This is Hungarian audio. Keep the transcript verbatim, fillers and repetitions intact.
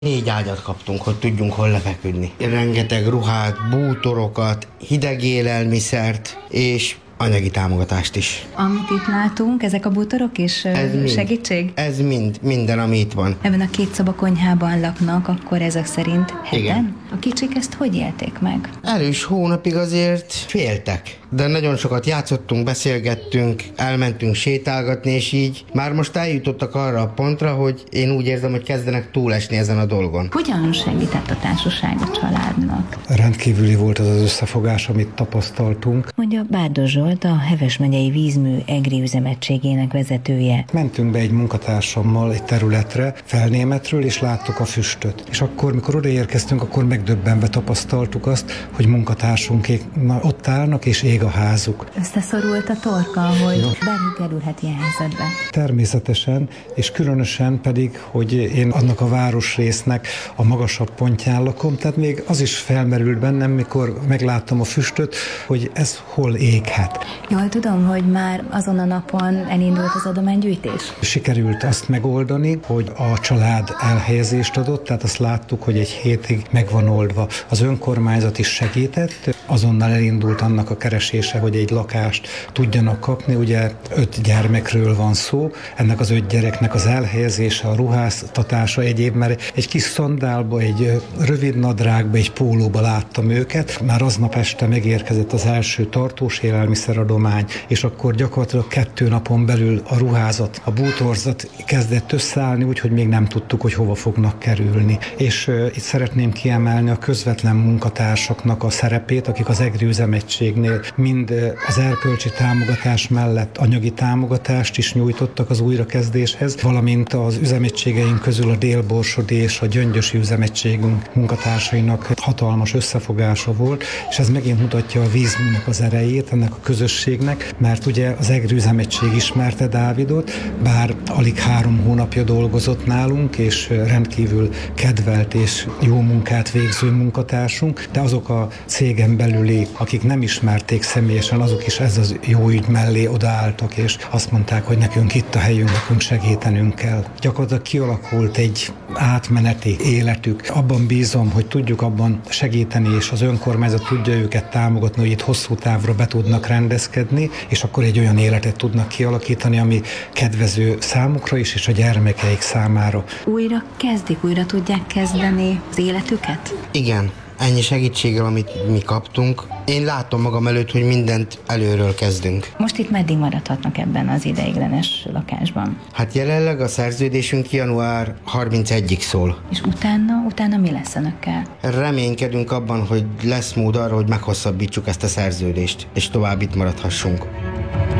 Négy ágyat kaptunk, hogy tudjunk hol lefeküdni. Rengeteg ruhát, bútorokat, hideg élelmiszert és anyagi támogatást is. Amit itt látunk, ezek a bútorok és Ez segítség? Mind, ez mind, minden, ami itt van. Ebben a két szobakonyhában laknak, akkor ezek szerint heten? Igen. A kicsik ezt hogy élték meg? Erős hónapig azért féltek, de nagyon sokat játszottunk, beszélgettünk, elmentünk sétálgatni, és így már most eljutottak arra a pontra, hogy én úgy érzem, hogy kezdenek túlesni ezen a dolgon. Hogyan segített a társaság a családnak? Rendkívüli volt az az összefogás, amit tapasztaltunk. Mondja Bárdos Zsolt, a Heves megyei vízmű egri üzemegységének vezetője. Mentünk be egy munkatársammal egy területre, Felnémetről, és láttuk a füstöt. És akkor, mikor odaérkeztünk, akkor megdöbbenve tapasztaltuk azt, hogy munkatársunkék na, ott állnak, és ég a házuk. Összeszorult a torka, hogy bármi kerülhet ilyen helyzetbe. Természetesen, és különösen pedig, hogy én annak a városrésznek a magasabb pontján lakom, tehát még az is felmerült bennem, mikor megláttam a füstöt, hogy ez hol éghet. Jól tudom, hogy már azon a napon elindult az adománygyűjtés? Sikerült azt megoldani, hogy a család elhelyezést adott, tehát azt láttuk, hogy egy hétig meg van oldva. Az önkormányzat is segített, azonnal elindult annak a keresése, hogy egy lakást tudjanak kapni. Ugye öt gyermekről van szó, ennek az öt gyereknek az elhelyezése, a ruháztatása egyéb, mert egy kis szandálba, egy rövid nadrágba, egy pólóba láttam őket. Már aznap este megérkezett az első tartós élelmiszeradomány, és akkor gyakorlatilag kettő napon belül a ruházat, a bútorzat kezdett összeállni, úgyhogy még nem tudtuk, hogy hova fognak kerülni. És uh, itt szeretném kiemelni a közvetlen munkatársaknak a szerepét, akik az egri üzemegységnél mind uh, az erkölcsi támogatás mellett anyagi támogatást is nyújtottak az újrakezdéshez, valamint az üzemegységeink közül a Délborsodi és a Gyöngyösi üzemegységünk munkatársainak hatalmas összefogása volt, és ez megint mutatja a vízműnek az erejét, ennek a közösségnek, mert ugye az egri üzemegység ismerte Dávidot, bár alig három hónapja dolgozott nálunk, és rendkívül kedvelt és jó munkát végző munkatársunk, de azok a cégen belüli, akik nem ismerték személyesen, azok is ez az jó ügy mellé odaálltak, és azt mondták, hogy nekünk itt a helyünk, nekünk segítenünk kell. Gyakorlatilag kialakult egy átmeneti életük. Abban bízom, hogy tudjuk abban segíteni, és az önkormányzat tudja őket támogatni, hogy itt hosszú távra be tudnak rendezkedni, és akkor egy olyan életet tudnak kialakítani, ami kedvező számukra is, és a gyermekeik számára. Újra kezdik, újra tudják kezdeni az életüket? Igen, ennyi segítséggel, amit mi kaptunk, én látom magam előtt, hogy mindent előről kezdünk. Most itt meddig maradhatnak ebben az ideiglenes lakásban? Hát jelenleg a szerződésünk január harmincegyedikéig szól. És utána, utána mi lesz önökkel? Reménykedünk abban, hogy lesz mód arra, hogy meghosszabbítsuk ezt a szerződést, és tovább itt maradhassunk.